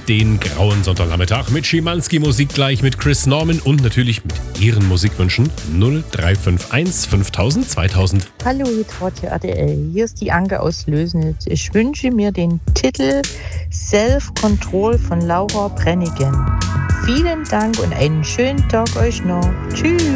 den grauen Sonntagnachmittag mit Schimanski Musik gleich mit Chris Norman und natürlich mit Ihren Musikwünschen 0351 5000 2000. Hallo, Hitradio RTL. Hier ist die Anke aus Lösnitz. Ich wünsche mir den Titel Self-Control von Laura Brenigan. Vielen Dank und einen schönen Tag euch noch. Tschüss.